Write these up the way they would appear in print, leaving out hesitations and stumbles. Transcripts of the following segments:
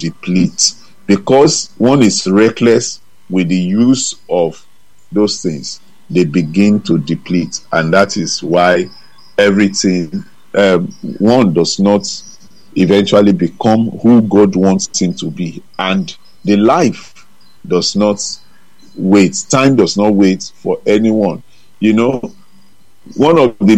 deplete, because one is reckless with the use of those things. They begin to deplete, and that is why everything, one does not eventually become who God wants him to be, and the life does not wait. Time does not wait for anyone. One of the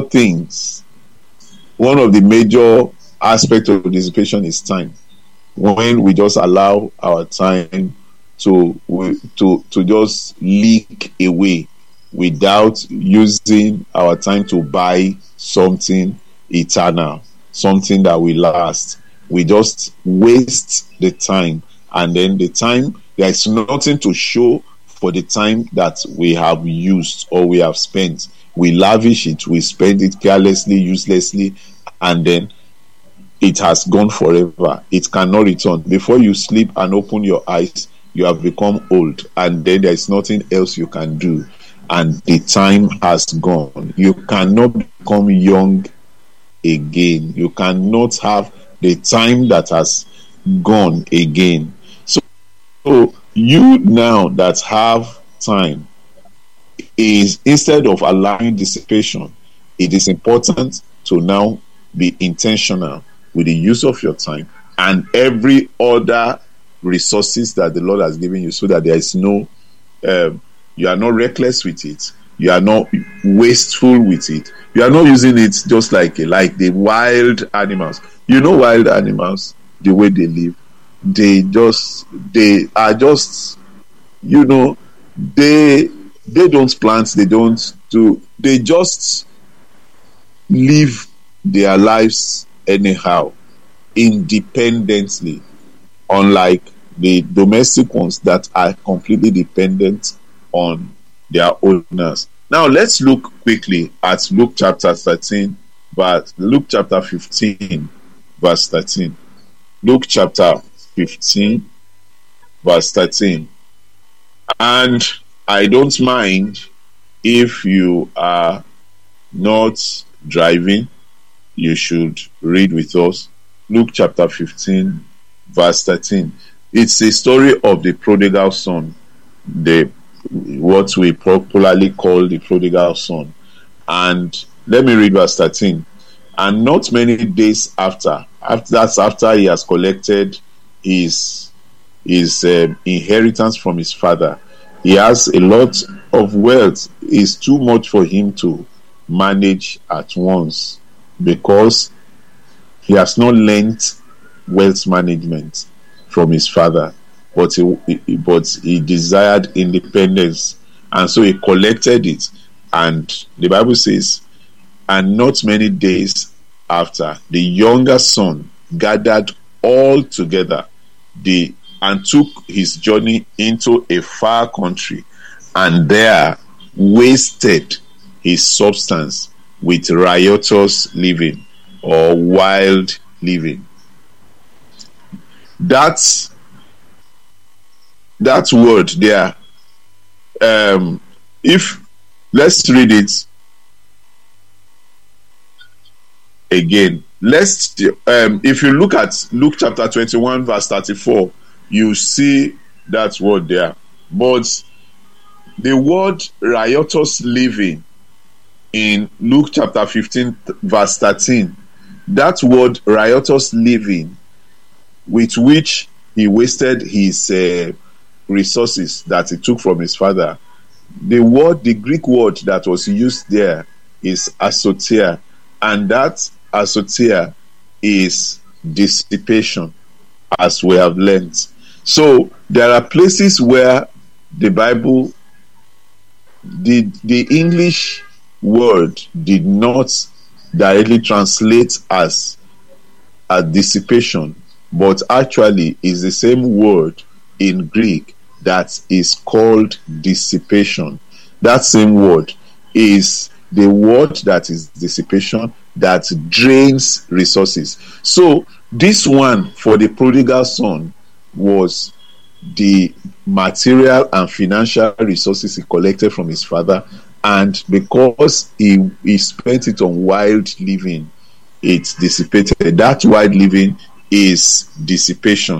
major aspects of dissipation is time. When we just allow our time to just leak away without using our time to buy something eternal, something that will last. We just waste the time, and then the time, there is nothing to show for the time that we have used or we have spent. We lavish it, we spend it carelessly, uselessly, and then it has gone forever. It cannot return. Before you sleep and open your eyes, you have become old, and then there is nothing else you can do, and the time has gone. You cannot become young again. You cannot have the time that has gone again. So you now that have time, is instead of allowing dissipation, it is important to now be intentional with the use of your time and every other resources that the Lord has given you, so that there is no you are not reckless with it, you are not wasteful with it, you are not using it just like the wild animals. Wild animals, the way they live, they are just they don't plant, they just live their lives anyhow, independently, unlike the domestic ones that are completely dependent on their owners. Now let's look quickly at Luke chapter 15 verse 13. Luke chapter 15 verse 13. And I don't mind if you are not driving, you should read with us. Luke chapter 15 verse 13. It's a story of the prodigal son, what we popularly call the prodigal son. And let me read verse 13. And not many days after he has collected his inheritance from his father, he has a lot of wealth. It's too much for him to manage at once, because he has not learnt wealth management from his father, but he desired independence, and so he collected it. And the Bible says, and not many days after, the younger son gathered all together and took his journey into a far country, and there wasted his substance with riotous living or wild living. That word there, let's read it again. If you look at Luke chapter 21 verse 34, you see that word there. But the word riotous living in Luke chapter 15 verse 13, that word riotous living, with which he wasted his resources that he took from his father, the Greek word that was used there is asotia, and that asotia is dissipation, as we have learned. So there are places where the Bible, the English word did not directly translate as a dissipation, but actually is the same word in Greek that is called dissipation. That same word is the word that is dissipation, that drains resources. So this one for the prodigal son was the material and financial resources he collected from his father, and because he spent it on wild living, it dissipated. That wild living is dissipation.